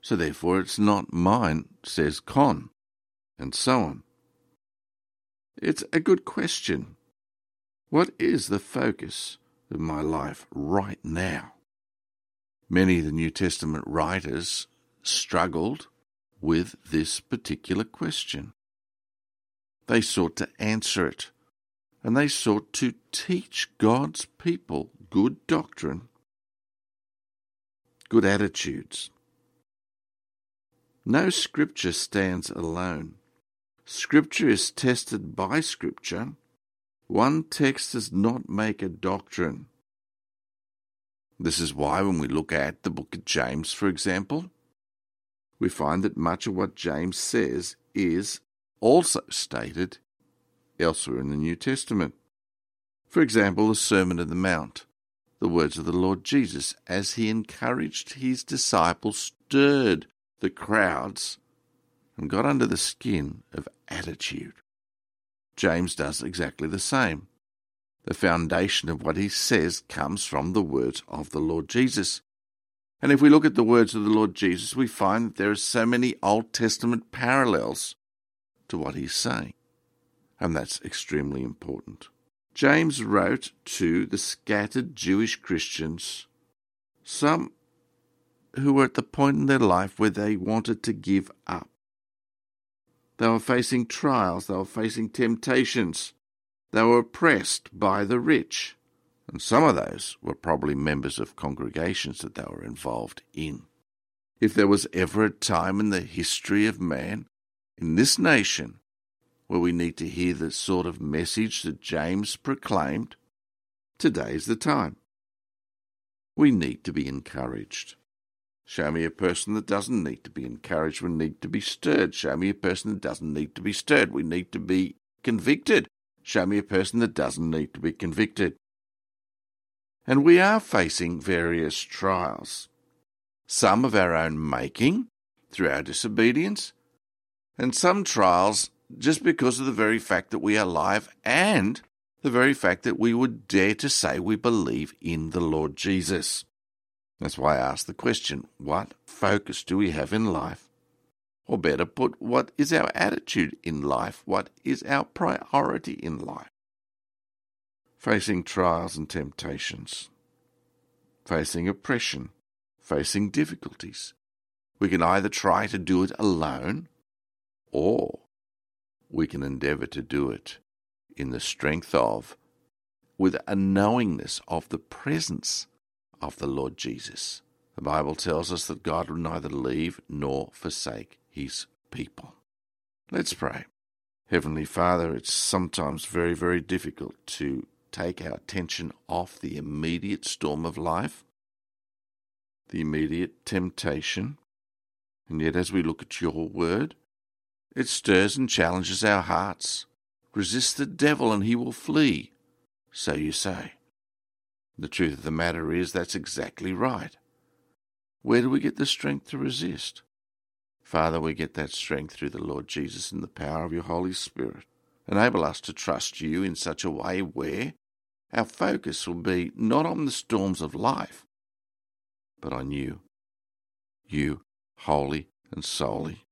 so therefore it's not mine, says Con, and so on. It's a good question. What is the focus of my life right now? Many of the New Testament writers struggled with this particular question. They sought to answer it, and they sought to teach God's people good doctrine, good attitudes. No scripture stands alone. Scripture is tested by Scripture. One text does not make a doctrine. This is why when we look at the book of James, for example, we find that much of what James says is also stated elsewhere in the New Testament. For example, the Sermon on the Mount, the words of the Lord Jesus, as he encouraged his disciples, stirred the crowds and got under the skin of attitude. James does exactly the same. The foundation of what he says comes from the words of the Lord Jesus. And if we look at the words of the Lord Jesus, we find that there are so many Old Testament parallels to what he's saying. And that's extremely important. James wrote to the scattered Jewish Christians, some who were at the point in their life where they wanted to give up. They were facing trials, they were facing temptations, they were oppressed by the rich, and some of those were probably members of congregations that they were involved in. If there was ever a time in the history of man, in this nation, where we need to hear the sort of message that James proclaimed, today's the time. We need to be encouraged. Show me a person that doesn't need to be encouraged. We need to be stirred. Show me a person that doesn't need to be stirred. We need to be convicted. Show me a person that doesn't need to be convicted. And we are facing various trials, some of our own making through our disobedience, and some trials just because of the very fact that we are alive and the very fact that we would dare to say we believe in the Lord Jesus. That's why I ask the question, what focus do we have in life? Or better put, what is our attitude in life? What is our priority in life? Facing trials and temptations, facing oppression, facing difficulties. We can either try to do it alone, or we can endeavour to do it in the strength of, with a knowingness of the presence of the Lord Jesus. The Bible tells us that God will neither leave nor forsake his people. Let's pray. Heavenly Father, it's sometimes very, very difficult to take our attention off the immediate storm of life, the immediate temptation, and yet as we look at your word, it stirs and challenges our hearts. Resist the devil and he will flee, so you say. The truth of the matter is that's exactly right. Where do we get the strength to resist? Father, we get that strength through the Lord Jesus and the power of your Holy Spirit. Enable us to trust you in such a way where our focus will be not on the storms of life, but on you wholly and solely.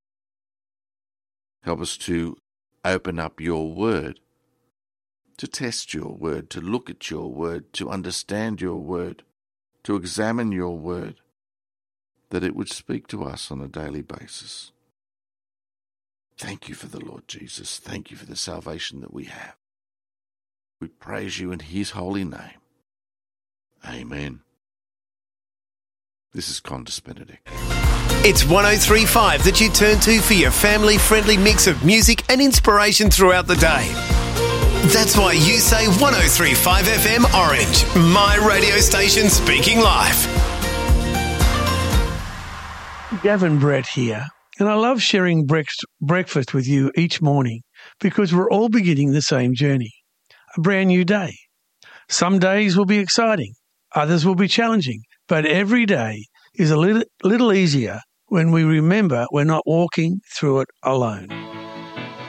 Help us to open up your word, to test your word, to look at your word, to understand your word, to examine your word, that it would speak to us on a daily basis. Thank you for the Lord Jesus. Thank you for the salvation that we have. We praise you in his holy name. Amen. This is Qantas Benedict. It's 103.5 that you turn to for your family-friendly mix of music and inspiration throughout the day. That's why you say 103.5 FM Orange, my radio station speaking live. Gavin Brett here, and I love sharing breakfast with you each morning because we're all beginning the same journey, a brand new day. Some days will be exciting, others will be challenging, but every day is a little easier when we remember we're not walking through it alone.